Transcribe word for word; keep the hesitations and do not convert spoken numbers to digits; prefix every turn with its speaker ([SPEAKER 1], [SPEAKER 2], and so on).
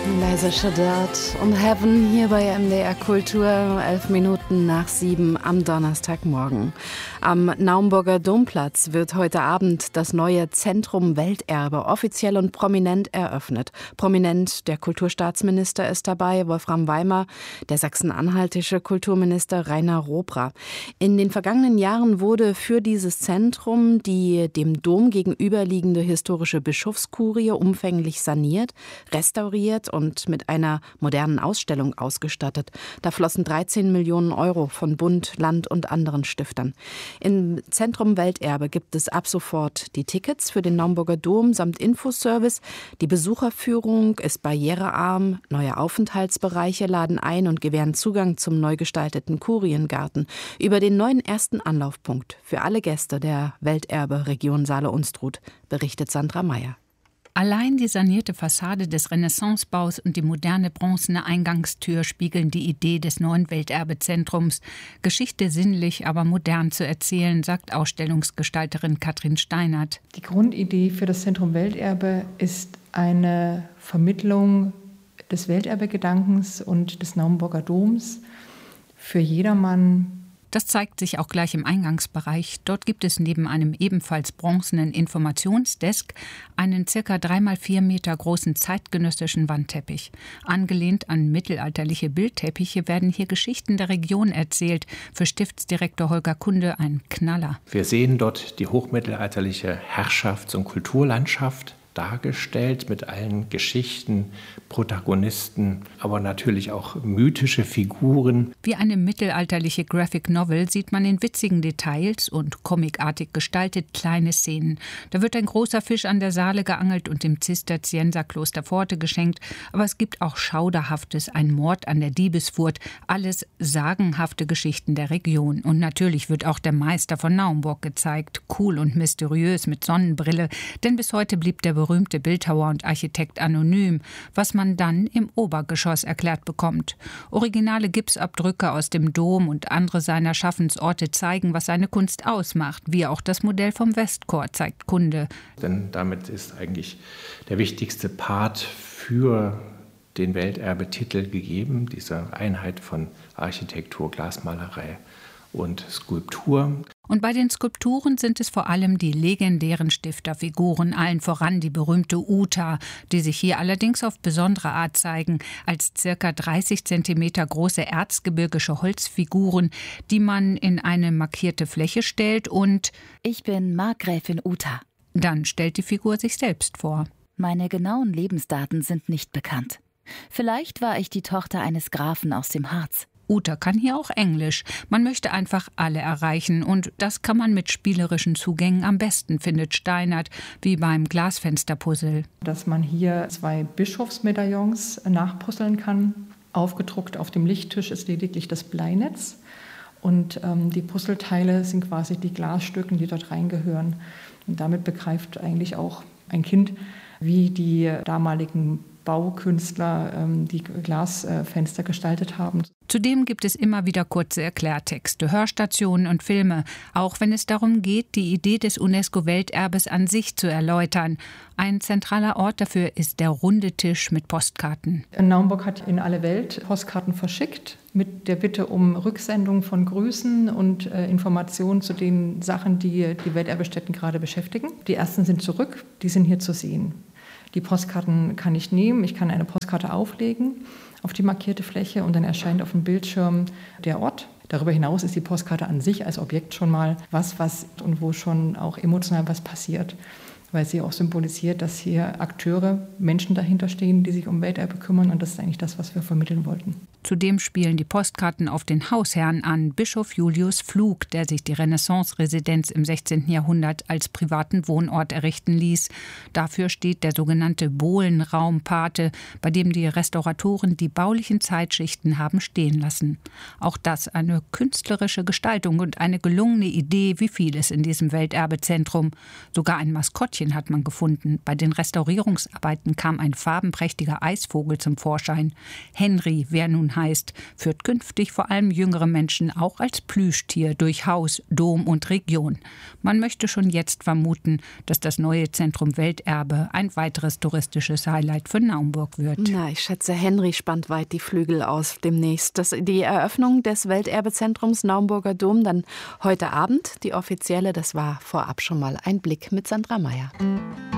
[SPEAKER 1] Liza Shadad und Heaven hier bei M D R Kultur, elf Minuten nach sieben am Donnerstagmorgen. Am Naumburger Domplatz wird heute Abend das neue Zentrum Welterbe offiziell und prominent eröffnet. Prominent der Kulturstaatsminister ist dabei, Wolfram Weimer, der sachsen-anhaltische Kulturminister Rainer Robra. In den vergangenen Jahren wurde für dieses Zentrum die dem Dom gegenüberliegende historische Bischofskurie umfänglich saniert, restauriert und mit einer modernen Ausstellung ausgestattet. Da flossen dreizehn Millionen Euro von Bund, Land und anderen Stiftern. Im Zentrum Welterbe gibt es ab sofort die Tickets für den Naumburger Dom samt Infoservice. Die Besucherführung ist barrierearm. Neue Aufenthaltsbereiche laden ein und gewähren Zugang zum neu gestalteten Kuriengarten. Über den neuen ersten Anlaufpunkt für alle Gäste der Welterbe-Region Saale-Unstrut berichtet Sandra Meyer.
[SPEAKER 2] Allein die sanierte Fassade des Renaissancebaus und die moderne bronzene Eingangstür spiegeln die Idee des neuen Welterbezentrums. Geschichte sinnlich, aber modern zu erzählen, sagt Ausstellungsgestalterin Katrin Steinert.
[SPEAKER 3] Die Grundidee für das Zentrum Welterbe ist eine Vermittlung des Welterbegedankens und des Naumburger Doms für jedermann.
[SPEAKER 2] Das zeigt sich auch gleich im Eingangsbereich. Dort gibt es neben einem ebenfalls bronzenen Informationsdesk einen circa drei mal vier Meter großen zeitgenössischen Wandteppich. Angelehnt an mittelalterliche Bildteppiche werden hier Geschichten der Region erzählt. Für Stiftsdirektor Holger Kunde ein Knaller.
[SPEAKER 4] Wir sehen dort die hochmittelalterliche Herrschafts- und Kulturlandschaft dargestellt mit allen Geschichten, Protagonisten, aber natürlich auch mythische Figuren.
[SPEAKER 2] Wie eine mittelalterliche Graphic Novel sieht man in witzigen Details und comicartig gestaltet kleine Szenen. Da wird ein großer Fisch an der Saale geangelt und dem Zisterzienserkloster Pforte geschenkt. Aber es gibt auch Schauderhaftes, ein Mord an der Diebesfurt, alles sagenhafte Geschichten der Region. Und natürlich wird auch der Meister von Naumburg gezeigt, cool und mysteriös mit Sonnenbrille, denn bis heute blieb der berühmte Bildhauer und Architekt anonym, was man dann im Obergeschoss erklärt bekommt. Originale Gipsabdrücke aus dem Dom und andere seiner Schaffensorte zeigen, was seine Kunst ausmacht, wie auch das Modell vom Westchor, zeigt Kunde.
[SPEAKER 4] Denn damit ist eigentlich der wichtigste Part für den Welterbetitel gegeben, diese Einheit von Architektur, Glasmalerei und Skulptur.
[SPEAKER 2] Und bei den Skulpturen sind es vor allem die legendären Stifterfiguren, allen voran die berühmte Uta, die sich hier allerdings auf besondere Art zeigen, als circa dreißig Zentimeter große erzgebirgische Holzfiguren, die man in eine markierte Fläche stellt und
[SPEAKER 5] Ich bin Markgräfin Uta.
[SPEAKER 2] Dann stellt die Figur sich selbst vor.
[SPEAKER 5] Meine genauen Lebensdaten sind nicht bekannt. Vielleicht war ich die Tochter eines Grafen aus dem Harz.
[SPEAKER 2] Uta kann hier auch Englisch. Man möchte einfach alle erreichen und das kann man mit spielerischen Zugängen am besten, findet Steinert, wie beim Glasfensterpuzzle.
[SPEAKER 3] Dass man hier zwei Bischofsmedaillons nachpuzzeln kann. Aufgedruckt auf dem Lichttisch ist lediglich das Bleinetz und ähm, die Puzzleteile sind quasi die Glasstücken, die dort reingehören. Und damit begreift eigentlich auch ein Kind, wie die damaligen Baukünstler ähm, die Glasfenster gestaltet haben.
[SPEAKER 2] Zudem gibt es immer wieder kurze Erklärtexte, Hörstationen und Filme, auch wenn es darum geht, die Idee des UNESCO-Welterbes an sich zu erläutern. Ein zentraler Ort dafür ist der runde Tisch mit Postkarten.
[SPEAKER 3] Naumburg hat in alle Welt Postkarten verschickt mit der Bitte um Rücksendung von Grüßen und äh, Informationen zu den Sachen, die die Welterbestätten gerade beschäftigen. Die ersten sind zurück, die sind hier zu sehen. Die Postkarten kann ich nehmen, ich kann eine Postkarte auflegen auf die markierte Fläche und dann erscheint auf dem Bildschirm der Ort. Darüber hinaus ist die Postkarte an sich als Objekt schon mal was, was und wo schon auch emotional was passiert, weil sie auch symbolisiert, dass hier Akteure, Menschen dahinter stehen, die sich um Welterbe kümmern und das ist eigentlich das, was wir vermitteln wollten.
[SPEAKER 2] Zudem spielen die Postkarten auf den Hausherrn an, Bischof Julius Pflug, der sich die Renaissance-Residenz im sechzehnten Jahrhundert als privaten Wohnort errichten ließ. Dafür steht der sogenannte Bohlenraumpate, bei dem die Restauratoren die baulichen Zeitschichten haben stehen lassen. Auch das eine künstlerische Gestaltung und eine gelungene Idee, wie vieles in diesem Welterbezentrum. Sogar ein Maskottchen Mädchen hat man gefunden. Bei den Restaurierungsarbeiten kam ein farbenprächtiger Eisvogel zum Vorschein. Henry, wer nun heißt, führt künftig vor allem jüngere Menschen auch als Plüschtier durch Haus, Dom und Region. Man möchte schon jetzt vermuten, dass das neue Zentrum Welterbe ein weiteres touristisches Highlight für Naumburg wird.
[SPEAKER 1] Na, ich schätze, Henry spannt weit die Flügel aus demnächst. Das, die Eröffnung des Welterbezentrums Naumburger Dom dann heute Abend, die offizielle, das war vorab schon mal ein Blick mit Sandra Meyer.